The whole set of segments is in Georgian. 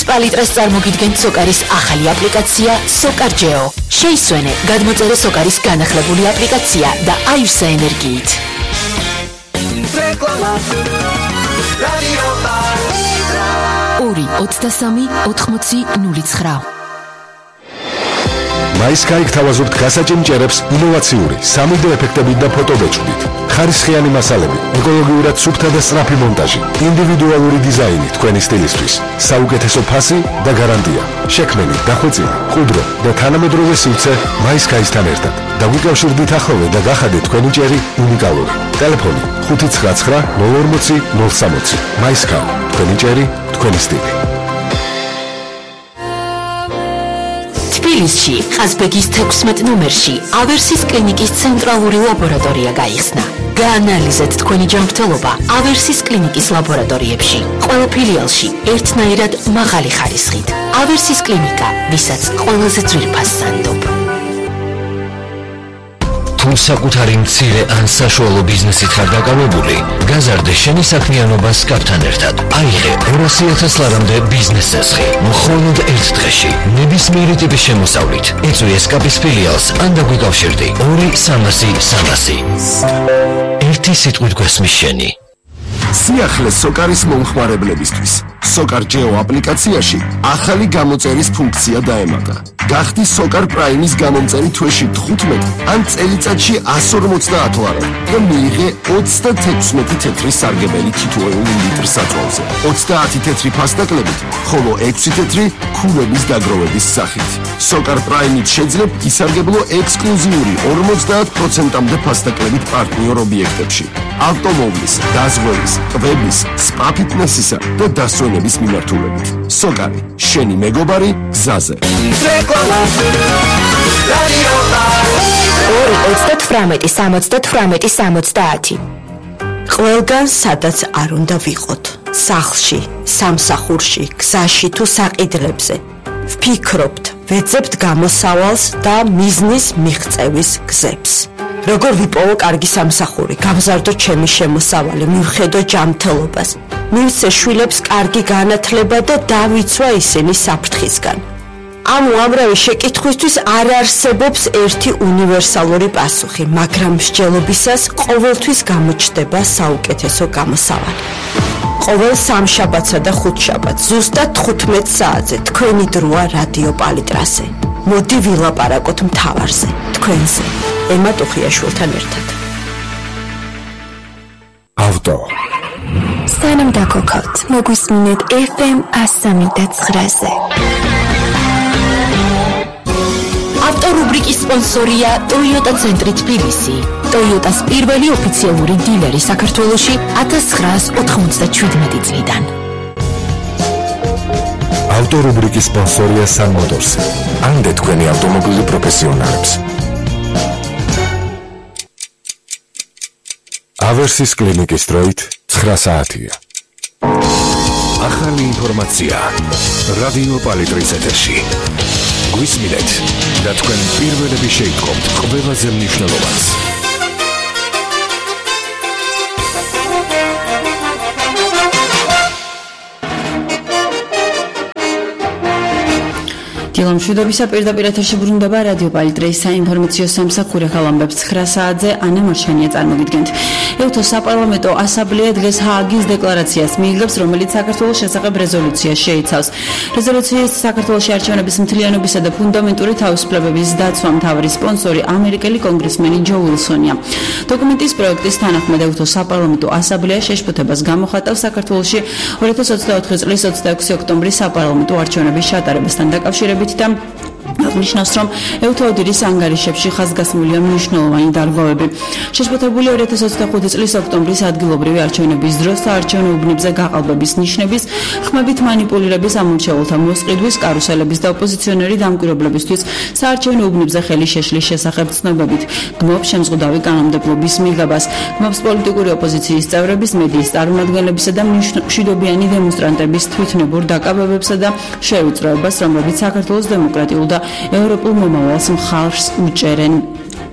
პალიტრას წარმოგიდგენთ სოკარის ახალი აპლიკაცია SOCAR-GEO. შეისვენე, გადმოწერე SOCAR-ის განახლებული აპლიკაცია და აივსე ენერგიით. რეკლამა რადიო პალიტრა 2-23-80-09. მაისკაი გთავაზობთ გასაჭიმჭერებს ინოვაციური 3D ეფექტებით და ფოტობეჭდით. ხარისხიანი მასალები, ეკოლოგიურად სუფთა და სწრაფი მონტაჟი, ინდივიდუალური დიზაინი თქვენი სტილისთვის, საუკეთესო ფასი და გარანტია. შექმენი, დახვეწილი, მყუდრო და თანამედროვე სივრცე მაისკაისთან ერთად. დაგვიკავშირდით ახლოვე და გახადეთ თქვენი ჭერი უნიკალური. ტელეფონი 599 040 060. მაისკაი, თქვენი ჭერი, თქვენი სტილი. თბილისში, ყაზბეგის 16 ნომერში, ავერსის კლინიკის ცენტრალური ლაბორატორია გაიხსნა. გაანალიზეთ თქვენი ჯანმრთელობა ავერსის კლინიკის ლაბორატორიებში. ყველა ფილიალში ერთნაირად მაღალი ხარისხით. ავერსის კლინიკა, ვისაც ყველაზე ძვირფას სანდობ. თუ საკუთარი მცირე ან საშუალო ბიზნესით ხარ დაკავებული, გაზარდე შენი საქმიანობა SCAP-თან ერთად. აიღე 200,000 ლარამდე ბიზნეს წესხი. მხოლოდ ერთ დღეში, ნებისმიერი ტიპის შემოსავლით. ეწვი SCAP-ის ფილიალს ან დაგვიკავშირდი 2-300-300. ერთი სიტყვით გვესმის შენი. სიახლე SOCAR-ის მომხმარებლებისთვის. SOCAR-GEO აპლიკაციაში ახალი გამოწერის ფუნქცია დაემატა. გახდი SOCAR Prime-ის გამომწერი თვეში 15 ან წელიწადში 150 ლარა და მიიღე 36 თეთრი სარგებელი თითოეული ლიტր საწვავზე. 30 თეთრი ფასტაკლებით, ხოლო 6 თეთრი ქულების დაგროვების სახით. SOCAR Prime-ით შეძლებ ისარგებლო ექსკლუზიური 50%-მდე ფასტაკლებით პარტნიორ ობიექტებში. ავტომობილის, დაზღვევის, ტბების, სპა ფიტნესისა და დასვენების მიმართულებით. SOCAR-ი, შენი მეგობარი გზაზე. 2-18-70-70. ყველგან სადაც არ უნდა ვიყოთ. სახლში, სამსახურში, გზაში თუ საყიდლებზე. ვფიქრობთ, ვეძებთ გამოსავალს და მიზნის მიღწევის გზებს. როგორ ვიპოვო კარგი სამსახური, გამზარდო ჩემი შემოსავალი, მივხედო ჯანმრთელობას, მივცე შვილებს კარგი განათლება და დავიცვა ისინი საფრთხისგან. ამ უამრავი შეკითხვისთვის არ არსებობს ერთი უნივერსალური პასუხი, მაგრამ მსჯელობისას ყოველთვის გამოჩნდება საუკეთესო გამოსავალი. ყოველ სამშაბათსა და ხუთშაბათს ზუსტად 15 საათზე თქვენი დროა რადიო პალიტრაზე. მოდი ვილაპარაკოთ მთავარზე, თქვენზე, ემა ტუხიაშვილთან ერთად. ავტო. სანამ დაგოქოთ, მოგვისმინეთ FM 103.9-ზე. ავტორუბრიკის სპონსორია Toyota ცენტრი თბილისი. Toyota-s პირველი ოფიციალური დილერი საქართველოში 1997 წლიდან. ავტორუბრიკის სპონსორია Sun Motors. ამდე თქვენი ავტომობილი პროფესიონალებს. ავერსის კლინიკის დროით 9 საათია. ახალი ინფორმაცია რადიო პალიტრის ეთერში. გვისმინეთ და თქვენ პირველები შეიტყობთ ყველაზე მნიშვნელოვანს. დილომშვიდობისა პირდაპირ ეთერში ბრუნდება რადიო პალიტრის საინფორმაციო სამსახური ხალამბებს 9 საათზე ანა მარშანია წარმოგიდგენთ. ევთო საპარლამენტო ასამბლეა დღეს ჰააგის დეკლარაციას მიიღებს, რომელიც საქართველოს შესახებ რეზოლუციას შეიცავს. რეზოლუციის საქართველოში არჩევნების მთლიანობისა და ფუნდამენტური თავისუფლებების დაცვა მთავარი სპონსორი ამერიკელი კონგრესმენი ჯო უილსონია. დოკუმენტის პროექტის თანახმად ევთო საპარლამენტო ასამბლეა შეშფოთებას გამოხატავს საქართველოში 2024 წლის 26 ოქტომბრის საპარლამენტო არჩევნების ჩატარებასთან დაკავშირებით და აღნიშნავს, რომ ევთოოდირის ანგარიშებში ხაზგასმულია მნიშვნელოვანი დარღვევები. შეშფოთებული 2025 წლის ოქტომბრის ადგილობრივი არჩევნების დროს საარჩევნო უბნებზე გაყალბების ნიშნების, ხმებით მანიპულირების ამორჩეულთა მოსყიდვის, კარუსელების და ოპოზიციონერი დამკვირვებლებისთვის საარჩევნო უბნებზე ხელი შეშლის შესახებ ცნობებით. გმობს შემზღუდავი კანონმდებლობის მიღებას, გმობს პოლიტიკური ოპოზიციის წევრების, მედიის წარმომადგენლებისა და მშვიდობიანი დემონსტრანტების თვითნებურ დაკავებებსა და შევიწროებას, რომლებიც საქართველოს დემოკრატიულ და ევროპულ მომავალს მხარს უჭერენ.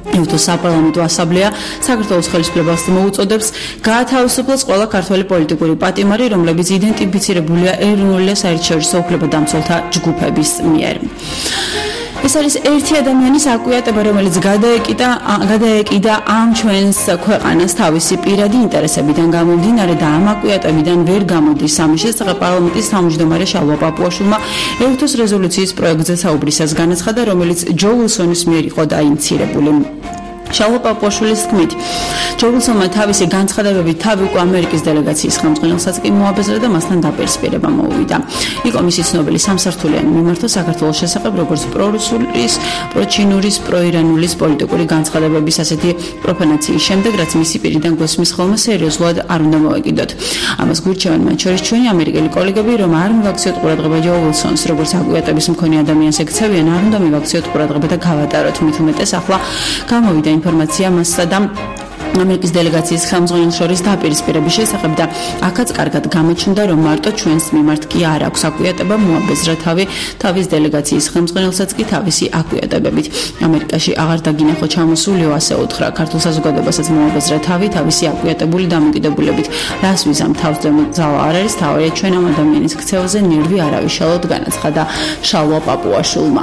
ევთოს საპარლამენტო ასამბლეა საქართველოს ხელისუფლებას მოუწოდებს გაათავისუფლოს ყველა ქართველი პოლიტიკური პატიმარი, რომლებიც იდენტიფიცირებულია ეროვნული და საერთაშორისო უფლებადამცველთა ჯგუფების მიერ. ეს არის ერთი ადამიანის აკვიატება, რომელიც გადაეკიდა ამ ჩვენს ქვეყანას თავისი პირადი ინტერესებიდან გამომდინარე და ამ აკვიატებიდან ვერ გამოდის. ამის შესახებ პარლამენტის თავმჯდომარე შალვა პაპუაშვილმა ევთოს რეზოლუციის პროექტზე საუბრისას განაცხადა, რომელიც ჯო უილსონის მიერ იყო დაინიციირებული. შალვა პაპუაშვილის თქმით, ჯო უილსონმა თავისი განცხადებებით თავი უკვე ამერიკის დელეგაციის ხელმძღვანელსაც კი მოაბეზრა და მასთან დაპირისპირება მოუვიდა. იყო მისი ცნობილი სამსართულიანი მიმართვა საქართველოს შესახებ, როგორც პრორუსულის, პროჩინურის, პროირანულის პოლიტიკური განცხადებების ასეთი პროფანაციის შემდეგ, რაც მისი პირიდან გვესმის ხოლმე სერიოზულად არ უნდა მოვეკიდოთ. ამას გვირჩევენ მათ შორის ჩვენი ამერიკელი კოლეგები, რომ არ მივაქციოთ ყურადღება ჯო უილსონს, როგორც აკვიატების მქონე ადამიანს ეკცევიან, არ უნდა მივაქციოთ ყურადღება და გავატაროთ. მით უმეტეს ახლა გამოვიდა ინფორმაცია მასსა და ამერიკის დელეგაციის ხელმძღვანელს შორის დაპირისპირების შესახებ და აქაც კარგად გამოჩნდა, რომ მარტო ჩვენს მიმართ კი არ აქვს აკვიატება, მოაბეზრა თავის დელეგაციის ხელმძღვანელსაც კი თავისი აკვიატებებით. ამერიკაში აღარ დაგინახო ჩამოსულიო, ასე უთხრა ქართულ საზოგადოებასაც მოაბეზრა თავისი აკვიატებული დამოკიდებულებით. რას ვიზამ თავს ზავა არ არის, თავია ჩვენ ამ ადამიანის ქცევაზე ნერვი არავიშალოთ, განაცხადა შალვა პაპუაშვილმა.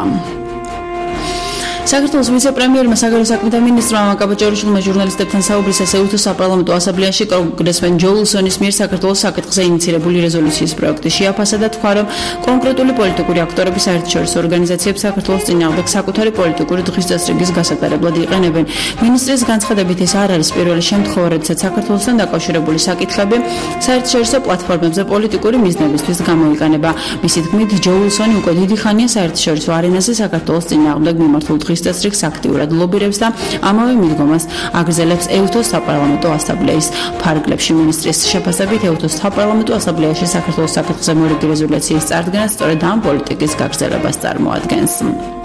საქართველოს ვიცე-პრემიერმა საგარეო საქმეთა მინისტრმა მაკაბაჭორიშვილმა ჟურნალისტებთან საუბრისას ევთოს საპარლამენტო ასამბლეაში კონგრესმენ ჯო უილსონის მიერ საქართველოს საკითხზე ინიცირებული რეზოლუციის პროექტი შეაფასა და თქვა, რომ კონკრეტული პოლიტიკური აქტორები საერთაშორისო ორგანიზაციებს საქართველოს წინააღმდეგ საკუთარი პოლიტიკური დღისდასრიგის გასატარებლად იყენებენ. მინისტრის განცხადებით ეს არ არის პირველი შემთხვევა, როდესაც საქართველოსთან დაკავშირებული საკითხები საერთაშორისო პლატფორმებზე პოლიტიკური მიზნებისთვის გამოიყენება. მისი თქმით, ჯო უილსონი უკვე დიდი ხანია საერთაშორისო არენაზე საქართველოს წინააღმდეგ მიმართულ დღისდასრიგს აქტიურად ლობირებს და ამავე მიდგომას აგრძელებს ევთოს საპარლამენტო ასამბლეის ფარგლებში. მინისტრის შეფასებით, ევთოს საპარლამენტო ასამბლეაში საქართველოს საკითხზე მორიგი რეზოლუციის წარდგენა სწორედ ამ პოლიტიკის გაგრძელებას წარმოადგენს.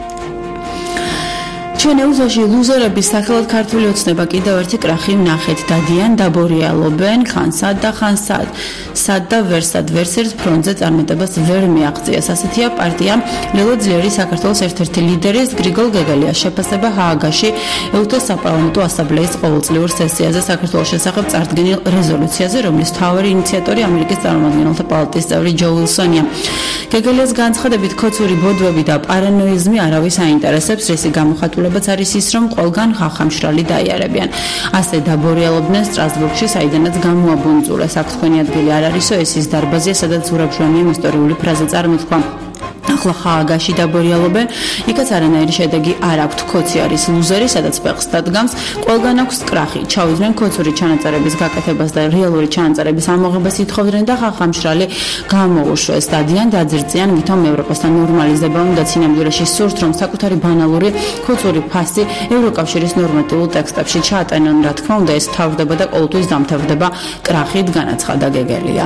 ჩვენ ევთოში ლუზერების სახელად ქართული ოცნება კიდევ ერთი კრახი ვნახეთ. დადიან, დაბორიალობენ, ხან სად და ხან სად და ვერსად ვერსერს ფრონტზე წარმატებას ვერ მიაღწიეს. ასეთია პარტია ლელო ძლიერი საქართველოს ერთ-ერთი ლიდერის გრიგოლ გეგელიას შეფასება ჰააგაში ევთოს საპარლამენტო ასამბლეის ყოველწლიურ სესიაზე საქართველოს შესახებ წარდგენილ რეზოლუციაზე, რომლის მთავარი ინიციატორი ამერიკის წარმომადგენელთა პალატის წევრი ჯო უილსონია. გეგელიას განცხადებით, ქოცური ბოდვები და პარანოიზმი არავის აინტერესებს, რისი გამოხატულებაც არის ის, რომ ყველგან ხახამშრალი დაიარებიან. ასე დაბორიალობდნენ სტრასბურგში, საიდანაც გამოაბუნწურეს. აქ თქვენი ადგილი არ არისო, ეს ის დარბაზია, სადაც ზურაბჟანიამ ისტორიული ფრაზა წარმოთქვა. ახლა ხააგაში დაბორიალობენ, იქაც არანაირი შედეგი არ აქვთ. ქოცი არის ლუზერი, სადაც ფეხს დადგამს, ყველგან აქვს კრახი. ჩაუდნენ ქოცური ჩანაწერების გაკეთებას და რეალური ჩანაწერების ამოღებას ითხოვდნენ და ხახამშრალი გამოუშვეს. დადიან, დაძრწიან, ვითომ ევროპასთან ნორმალიზება უნდა სინამდვილეში სურთ, რომ საკუთარი ბანალური ქოცური ფასი ევროკავშირის ნორმატიულ ტექსტებში ჩაატენონ. რა თქმა უნდა, ეს თავდება და ყოველთვის დამთავრდება კრახით, განაცხადა გეგელია.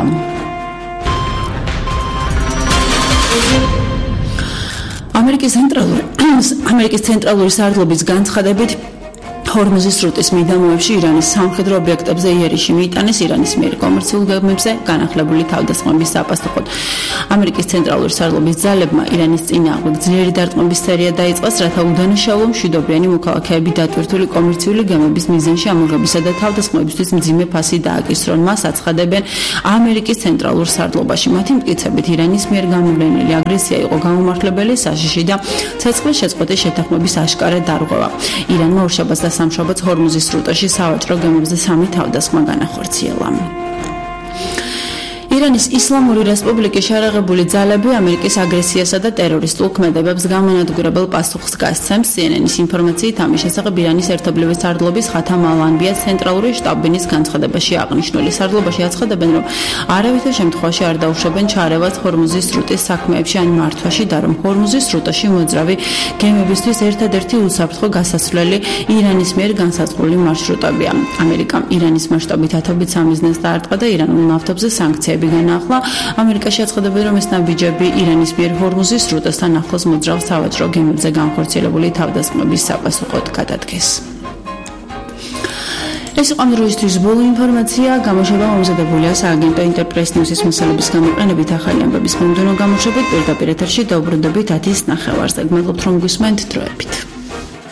ამერიკის ცენტრალური სარდლობის განცხადებით ჰორმუზის სრუტის მიდამოებში ირანის სამხედრო ობიექტებზე იერიში მიიტანეს ირანის მიერ კომერციულ გემებზე განახლებული თავდასხმების საპასუხოდ. ამერიკის ცენტრალური სარდლობის ძალებმა ირანის წინააღმდეგ ძლიერი დარტყმების სერია დაიწყეს, რათა უდანაშაულო მშვიდობიანი მოქალაქეები დატვირთული კომერციული გემების მიზანში ამოღებისა და თავდასხმებისთვის მძიმე ფასი დააკისრონ. მას აცხადებენ ამერიკის ცენტრალურ სარდლობაში. მათი მტკიცებით, ირანის მიერ გამოვლენილი აგრესია იყო გამომართლებელი საშიში და ცეცხლის შეწყვეტის შეთანხმების აშკარა დარღვევა. ირანმა ორშაბათს და სამშაბათს ჰორმუზის სრუტაში სავაჭრო გემებზე 3 თავდასხმა განახორციელა. ირანის ისლამური რესპუბლიკის შეერაღებული ძალები ამერიკის აგრესიასა და ტერორისტულ ქმედებებს გამანადგურებელ პასუხს გასცემს. CNN-ის ინფორმაციით ამის შესახებ ირანის ერთობლივი სარდლობის ხათამ ალ-ანბიას ცენტრალური შტაბ-ბინის განცხადებაში აღნიშნული. სარდლობაში აცხადებენ, რომ არავითარ შემთხვევაში არ დაუშვებენ ჩარევას ჰორმუზის სრუტის საქმეებში ან მართვაში და რომ ჰორმუზის სრუტაში მოძრავი გემებისთვის ერთადერთი უსაფრთხო გასასვლელი ირანის მიერ განსაზღვრული მარშრუტებია. ამერიკამ ირანის მასშტაბით ათობით სამიზნეს დაარტყა და ირანულ ნავთობზე სანქციები განაახლა. ამერიკაში აცხადებენ, რომ ეს ნაბიჯები ირანის მიერ ჰორმუზის სრუტასთან ახლოს მოძრავ სავაჭრო გემებზე განხორციელებული თავდასხმების საპასუხოდ გადადგეს. ეს იყო ამ დროისთვის ბოლო ინფორმაცია. გამოშვება მომზადებულია სააგენტო ინტერპრეს ნიუსის მასალების გამოყენებით. ახალი ამბების მომდევნო გამოშვებით პირდაპირ ეთერში დაუბრუნდებით 10:09-ზე. გმადლობთ, რომ გვისმენთ. დროებით.